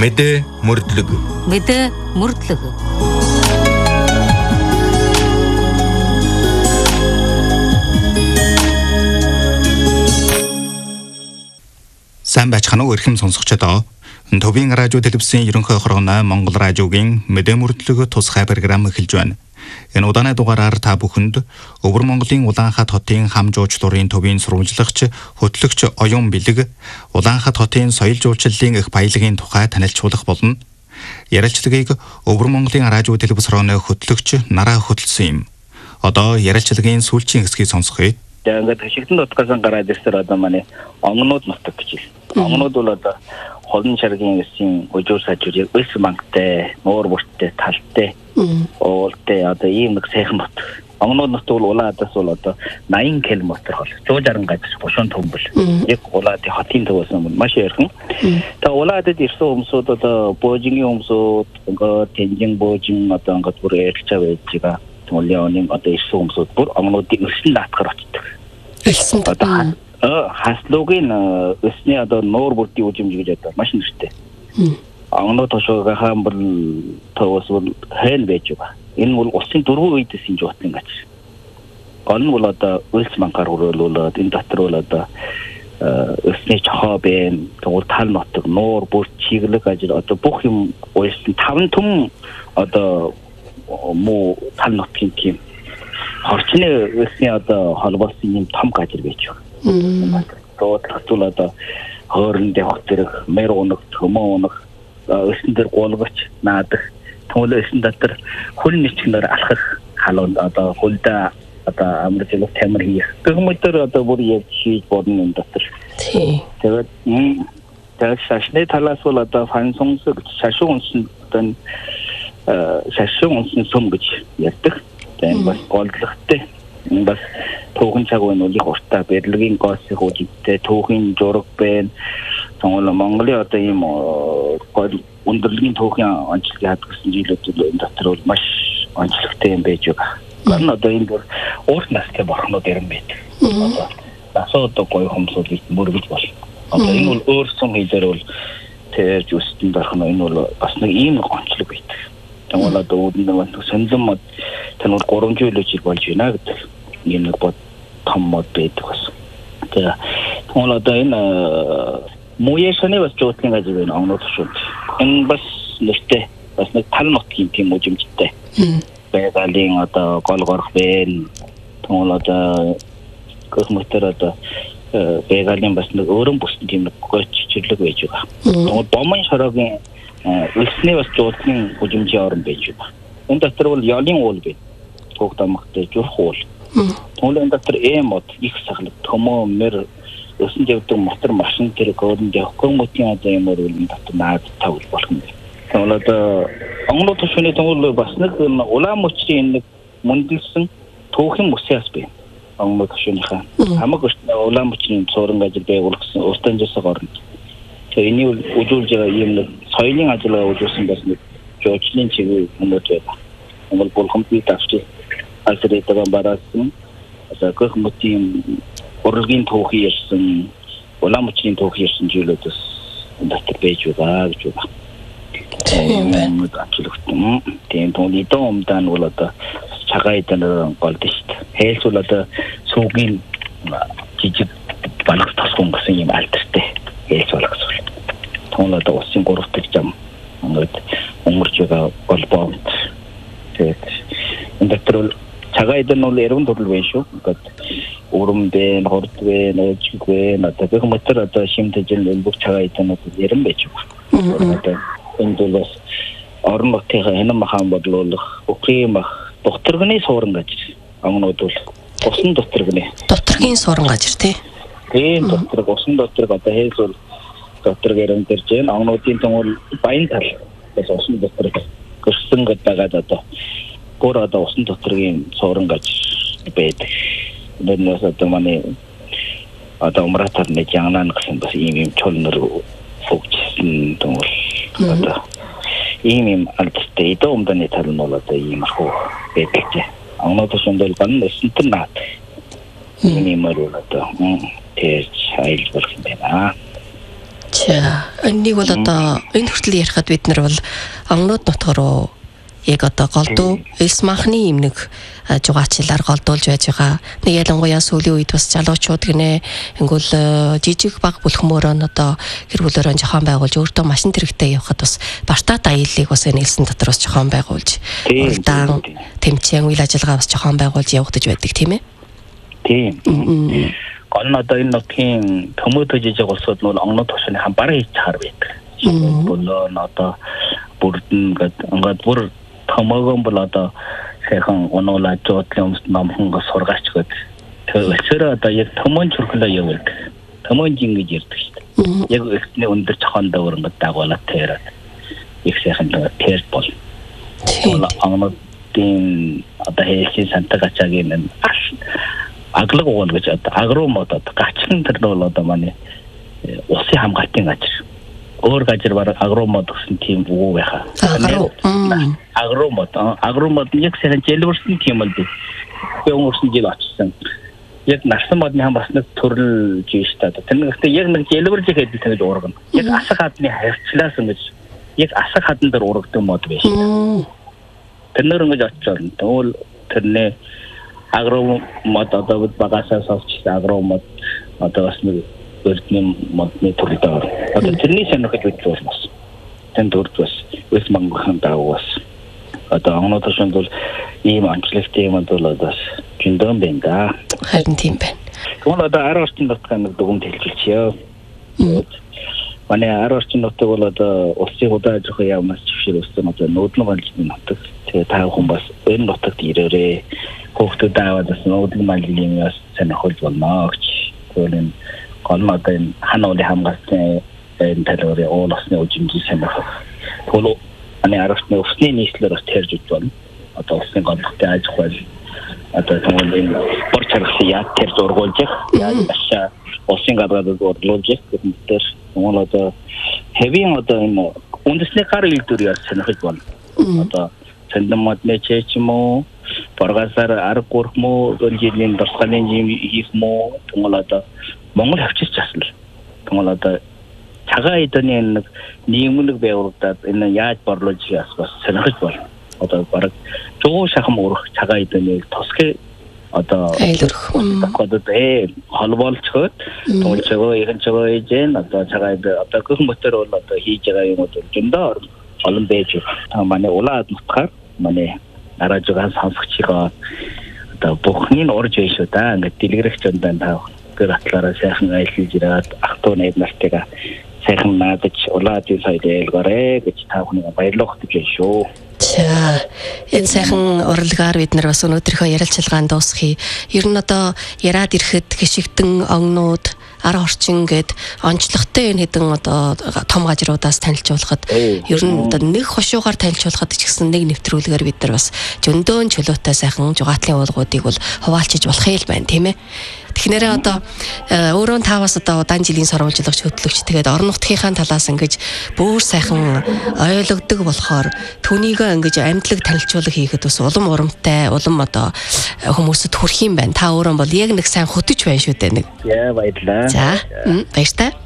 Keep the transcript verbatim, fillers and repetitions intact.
Мэдээ мөрдлөг. Мэдээ мөрдлөг. Сайн байцгаана уу эрхэм сонсогчдоо. Төвийн радио телевизийн ерөнхий хоргоно Монгол радиогийн мэдээ мөрдлөг тусгай програм эхэлж байна. Энэ удааны дугаараар та бүхэнд Өвөр Монголын Улаанхат хотын хам жуулчлалын төвийн сурвалжлагч хөтлөгч Оюун Бэлэг Улаанхат хотын соёл жуулчлалын их баялагын тухай танилцуулах болно. Ярилцлагыг Өвөр Монголын радио телевиз хоргоны хөтлөгч Нараа хөтлсөн юм. Одоо ярилцлагын сүүлчийн хэсгийг сонсгоё. Ингээд хашигтэн дотгосон гараад ирсээр одоо манай онгонууд нутаг гэж байна. Онгонууд бол одоо холон шаргийн эсийн өжөө сажиг өс мангтай, нуур бүрттэй, талтай, уултай одоо ийм нэг сайхан нутаг. Онгонууд нутаг бол улаадаас бол одоо восемьдесят километр хол. сто сixty газар бушуун төмбөл. Яг улаадын хотын төвөөс нь маш ярхан. Тэгээ улаадад ирсэн хүмүүсүүд одоо боожингийн хүмүүсүүд ингээд тэнжин боожин одоо ингээд бүр ярьж байж байгаа. Томлооны одоо ирсэн хүмүүсүүд бүр онгонуудын өсөн даатгаар очдог. Өсөн одоо хаслуугийн өсний одоо нуур бүртийн үжимж гэж одоо маш нэртэй. Онгонууд тошоогоо хамбал төвөөс бол хайл байж байгаа. Энэ бол усын дөрвөн үедэс энэ жуутлын гач. Гол нь бол одоо үлс мангаар өрөөлүүлээд энэ дотор бол одоо өсний чохоо бэн тэгвэл тал нутаг нуур бүр чиглэг ажил одоо бүх юм уйлсан таван түм одоо муу тал нутгийн тийм хорчны өсний одоо холбоосын юм том газар байж байгаа. Тооцол одоо хооронд явах зэрэг мэр унах, төмөө унах, өсөн дээр гуулгач наадах, түүл өсөн дотор хөл ничгнээр алхах халуунд одоо хөлдөө одоо амар зэрэг тамир хийх. Тэгмээр одоо бүр яг хийж бодно энэ дотор. Тэгээд тэгээд шашны талаас бол одоо фансонс шашуун унсан одоо шашуун унсан сум гэж ярьдаг. Тэгээд бас голдлогтой бас түүхэн цаг үеийн үлийг уртаа бэрлэгийн гоосын хуудтай түүхийн зураг байна. Тэгвэл Монголын одоо ийм гол өндөрлөгийн түүхийн онцлогийг хадгалсан жилүүд энэ дотор бол маш онцлогтой юм байж байгаа. Гол нь одоо энэ бүр уурт настай борхнууд ирэн байдаг. Одоо насаа одоо гоё хүмүүсүүд мөргөж болно. Одоо энэ бол өөрсөн хэлээр бол тэрж үстэн борхно энэ бол бас нэг ийм онцлог байдаг. Тэгвэл одоо үүдэн сонзон танил гурван жилөж болж байна гэдэг. Энэ нэг бод том мод байдаг бас. Тэгээ тэгвэл одоо энэ мууяшны бас жуутлын газар байна онгонууд шүү. Энэ бас нэртэй бас нэг тал нутгийн тийм үжимжтэй. Байгалийн одоо гол горх байна. Тэгвэл одоо гөхмөтөр одоо байгалийн бас нэг өөрөн бүсний тийм нэг гойччлэг байж байгаа. Тэгвэл бомын шорогийн үлсний бас жуутлын үжимжийн орон байж байгаа. Энэ дотор бол ялын уул байна. Туг дамгтай журх уул. Түүний дотор эмод их сахлаг төмөө мэр өсөн дэвдэг мотор машин тэр гөрөнд явахгүй мотын одоо юмор үл дотор наад тавл болох юм. Тэгвэл одоо онгонууд тушууны тэгвэл бас нэг улаан мөчрийн нэг мөндөлсөн түүхэн мөсөөс бай. Онгонууд тушууныхаа хамаг улаан мөчрийн цууран ажил байгуулсан устанжаас орно. Тэгээ энийг үзүүлж байгаа юм нэг соёлын ажиллагаа үзүүлсэн бас нэг жуулчлалын чиглэл хүмүүст байна. Монгол булхамд тавч алсрэтэйгэн бараасан одоо гэх мэтийн урлагийн түүхий ярьсан улаан мөчрийн түүхий ярьсан зүйлүүдээс дотор байж байгаа гэж байна. Тийм ачлогтон тийм түүний доомдан бол одоо цагаайдан голд шүү дээ. Хээлс бол одоо сүүгийн жижиг балах тосгон гэсэн юм альтертэй хээлс болгосон. Түүний одоо усын гуравдаг зам ингээд өнгөрч байгаа голбоомт. Тэгээд энэ дотор цагаайдан бол яран төрөл байна шүү. Ингээд урам бэн, хорд бэн, өөжиг бэн, одоо гэх мэтэр одоо шимтэжэл өлбөг цагаайдан бол яран байж байгаа. Одоо энэ бол орон нутгийн хэнэн махан бодлуулах, Украинах докторгны суурин газар. Онгонууд бол усан докторгны. Докторгийн суурин газар тий. Тийм доктор усан доктор одоо хэлс бол доктор гэрэн дэрж байна. Онгонуудын том баян тал бас усан доктор гэрсэн гэдэг одоо бүр одоо усан докторгийн суурин газар байдаг. Биднээс одоо манай одоо умратар нэг яанан гэсэн бас ийм юм чөлнөр фокусын том одоо ийм юм альттэй доомдны тал нь бол одоо ийм хөө байдаг. Онгонууд шондол ган өсөнтөр наад. Ийм юм бол одоо тэр чайл болох юм байна. За энийг бол одоо энэ хүртэл ярихад бид нар бол онгнууд нутгаруу яг одоо голдуу элс махны юм нэг жугаачлаар голдуулж байж байгаа. Нэг ялангуяа сүүлийн үед бас залуучууд гинэ ингүүл жижиг баг бүлхмөөрөө одоо гэр бүлөөрөө жоохон байгуулж өөртөө машин тэрэгтэй явхад бас бартаад аяллыг бас энэ элсэн дотор бас жоохон байгуулж уралдаан тэмцээн үйл ажиллагаа бас жоохон байгуулж явагдаж байдаг тийм ээ. Тийм. Гол нь одоо энэ нутгийн төмөөд жижиг улсууд нь онгнууд тушааны хам бараг хийж чаар байдаг. Болоо одоо бүрдэн гэдэг ингээд бүр томоогон бол одоо сайхан оноола жоотлын өмс намханга сургаач гээд тэгэхээр одоо яг томон чурхлаа явуулдаг. Томонжин гэж ярьдаг шүү дээ. Яг ихний өндөр чохондоо өрөнгөд дагуулаад тэрээд их сайхан тэр бол. Онгнуудын одоо хэлсэн сантагачаагийн аглаг уул гэж одоо агромод одоо гачин тэр нь бол одоо манай усын хамгаалтын газар. Өөр газар бараг агромод гэсэн тийм үг байхаа. Агромод агромод яг сайхан жэлбэрсэн тийм л би. Би өнгөрсөн жил очсон. Яг нарсан модны хам бас нэг төрөл жийш та. Тэр нэг ихтэй яг нэг жэлбэрж ихэд тэгэж ургана. Яг асах хадны харьцлаас ингэж яг асах хадан дээр урагдаг мод байж. Тэр нэр ингэж очсон. Тэгвэл тэрний агромод одоо багасаа совч агромод одоо бас нэг өртний модны төрөлдөр. Одоо тэрний сонирхож үзсэн бас. Тэн дөрд бас өс мангхан даавас. Одоо онгнууд шин бол ийм амжилттай юм бол одоо жиндэн байна да. Харин тийм байна. Тэгвэл одоо арай орчин дотор нэг дүгнэлт хэлчихье. Манай арай орчин дотор бол одоо улсын удаа жоохон явмаас чившэр өссөн одоо нүүдлэн малжны нутаг. Тэгээ та хүн бас энэ нутагт ирээрээ хүүхдүүд аваад бас нүүдлэн малжны юмас сонирхол болно гэж. Тэгвэл гол нь одоо энэ хана уулын хамгаалсан энэ талбарын уулсны үжимжийг сонирхох. Тэгвэл аны аргааны өвсний нийслэлээр бас тэрж үз болно. Одоо улсын голдтой аж ахуй одоо тэгвэл энэ спорт чаргасан яа тэр зургуулж яаж башаа улсын гадаадд орлуулж гэдэг тэгвэл одоо хэвийн одоо энэ үндэсний гар илдвэр яа сонирхож байна. Одоо цэндэн модны чэч юм уу боргасаар арга гурх муу жилийн дурсгалын жим хийх муу тэгвэл одоо Монгол хавчирч асал. Тэгвэл одоо цагаан эдний нэг нийгмлэг байгуулагдаад энэ яаж борлуулж яас бас сонирхож байна. Одоо бараг жоо шахам урах цагаан эднийг тосгой одоо одоо э холбоолцоход тэгвэл чагаа ихэнх чагаа ижэн одоо цагаан одоо гэх мотор бол одоо хийж байгаа юм бол зөндөө олон байж манай улаад нутгаар манай наражгаа сонсогчгоо одоо бүхний нь орж байшгүй да ингээд дэлгэрэгч өндөө таа гэр атлаараа сайхан айлж ирээд ах トゥ найд нартайгаа сайхан наадаж улаадын соёлыг ээлгээрэй гэж та бүхэнд баярлах гэж байна шүү. За энэ сайхан урлагаар бид нар бас өнөөдрийнхөө ярилцлагаанд дуусгая. Ер нь одоо яраад ирэхэд гიშгтэн онгнууд ар орчин гээд онцлогтой энэ хэдэн одоо том газруудаас танилцуулахад ер нь одоо нэг хошуугаар танилцуулахад ч гэсэн нэг нэвтрүүлгээр бид нар бас зөндөөн чөлөөтэй сайхан жугаатлын уулгуудыг бол хуваалцж болох юм байна тийм ээ. Тэгэхээр одоо өөрөө таваас одоо удаан жилийн сурвалжлагч хөтлөгч тэгээд орон нутгийнхаа талаас ингэж бүр сайхан ойлгодог болохоор түүнийгөө ингэж амьдлаг танилцуулга хийхэд бас улам урамтай улам одоо хүмүүсд хүрх юм байна. Та өөрөө бол яг нэг сайн хөтөж байна шүү дээ нэг. Яа баярлаа. За баярлалаа.